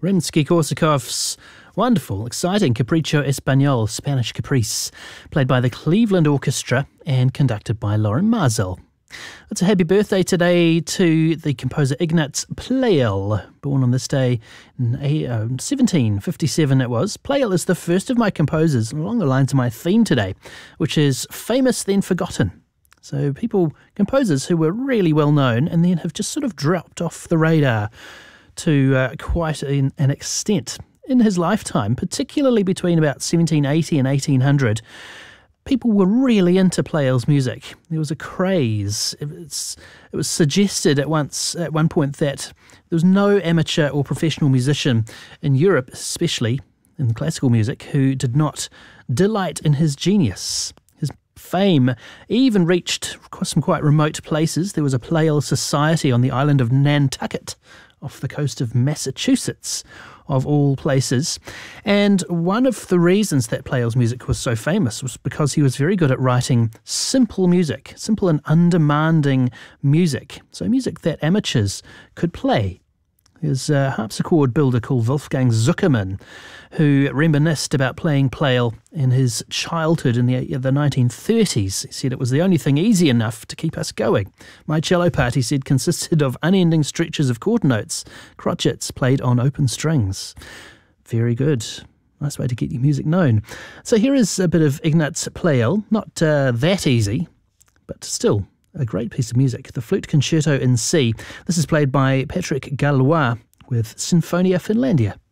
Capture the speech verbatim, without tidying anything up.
Rimsky-Korsakov's wonderful, exciting Capricho Español, Spanish Caprice, played by the Cleveland Orchestra and conducted by Lauren Mazel. It's a happy birthday today to the composer Ignaz Pleyel, born on this day in seventeen fifty-seven it was. Pleyel is the first of my composers, along the lines of my theme today, which is famous then forgotten. So people, composers who were really well known and then have just sort of dropped off the radar to uh, quite an, an extent in his lifetime, particularly between about seventeen eighty and eighteen hundred. People were really into Pleyel's music. There was a craze. It was, it was suggested at once at one point that there was no amateur or professional musician in Europe, especially in classical music, who did not delight in his genius. His fame even reached some quite remote places. There was a Pleyel Society on the island of Nantucket, off the coast of Massachusetts, of all places. And one of the reasons that Pleyel's music was so famous was because he was very good at writing simple music, simple and undemanding music, so music that amateurs could play. There's a harpsichord builder called Wolfgang Zuckerman who reminisced about playing Pleyel in his childhood in the, the nineteen thirties. He said it was the only thing easy enough to keep us going. My cello part, he said, consisted of unending stretches of chord notes, crotchets played on open strings. Very good. Nice way to get your music known. So here is a bit of Ignaz Pleyel. Not uh, that easy, but still a great piece of music, the Flute Concerto in C. This is played by Patrick Gallois with Sinfonia Finlandia.